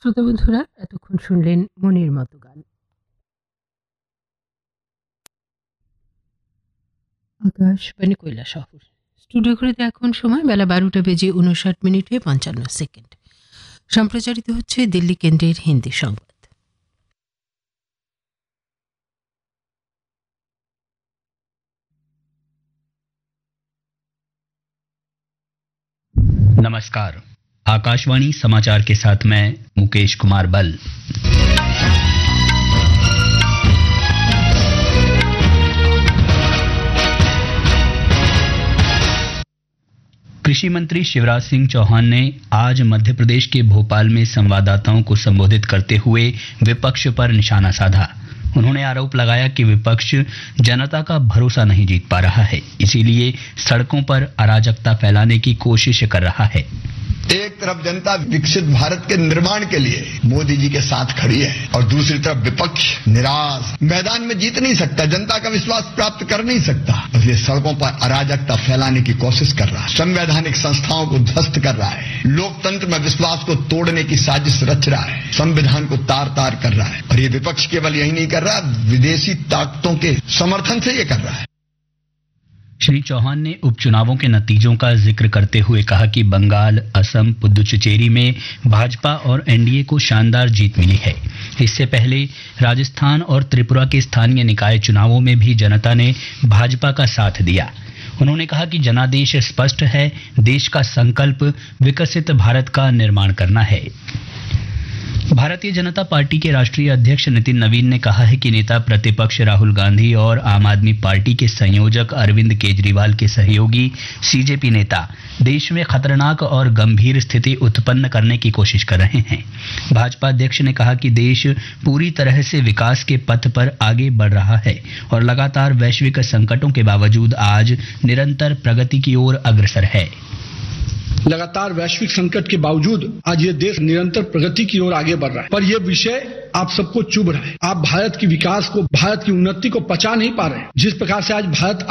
শ্রোতা বন্ধুরা, এতক্ষণ শুনলেন মনের মতো গান। আকাশবাণী কৈলাসহর স্টুডিও ঘড়িতে এখন সময় বেলা 12:59 সম্প্রচারিত হচ্ছে দিল্লি কেন্দ্রের হিন্দি সংবাদ। नमस्कार। आकाशवाणी समाचार के साथ मैं मुकेश कुमार बल। कृषि मंत्री शिवराज सिंह चौहान ने आज मध्य प्रदेश के भोपाल में संवाददाताओं को संबोधित करते हुए विपक्ष पर निशाना साधा। उन्होंने आरोप लगाया कि विपक्ष जनता का भरोसा नहीं जीत पा रहा है, इसीलिए सड़कों पर अराजकता फैलाने की कोशिश कर रहा है। एक तरफ जनता विकसित भारत के निर्माण के लिए मोदी जी के साथ खड़ी है और दूसरी तरफ विपक्ष निराश, मैदान में जीत नहीं सकता, जनता का विश्वास प्राप्त कर नहीं सकता, इसलिए सड़कों पर अराजकता फैलाने की कोशिश कर रहा है, संवैधानिक संस्थाओं को ध्वस्त कर रहा है, लोकतंत्र में विश्वास को तोड़ने की साजिश रच रहा है, संविधान को तार तार कर रहा है। और ये विपक्ष केवल यही नहीं कर रहा, विदेशी ताकतों के समर्थन से ये कर रहा है। श्री चौहान ने उपचुनावों के नतीजों का जिक्र करते हुए कहा कि बंगाल, असम, पुदुचेरी में भाजपा और एनडीए को शानदार जीत मिली है। इससे पहले राजस्थान और त्रिपुरा के स्थानीय निकाय चुनावों में भी जनता ने भाजपा का साथ दिया। उन्होंने कहा कि जनादेश स्पष्ट है, देश का संकल्प विकसित भारत का निर्माण करना है। भारतीय जनता पार्टी के राष्ट्रीय अध्यक्ष नितिन नवीन ने कहा है कि नेता प्रतिपक्ष राहुल गांधी और आम आदमी पार्टी के संयोजक अरविंद केजरीवाल के सहयोगी सीजेपी नेता देश में खतरनाक और गंभीर स्थिति उत्पन्न करने की कोशिश कर रहे हैं। भाजपा अध्यक्ष ने कहा कि देश पूरी तरह से विकास के पथ पर आगे बढ़ रहा है और लगातार वैश्विक संकटों के बावजूद आज निरंतर प्रगति की ओर अग्रसर है। लगातार वैश्विक संकट के बावजूद आज ये देश निरंतर प्रगति की ओर आगे बढ़ रहा है, पर यह विषय आप सबको चुभ रहा है। आप भारत की विकास को, भारत की उन्नति को पचा नहीं पा रहे हैं। जिस प्रकार से आज भारत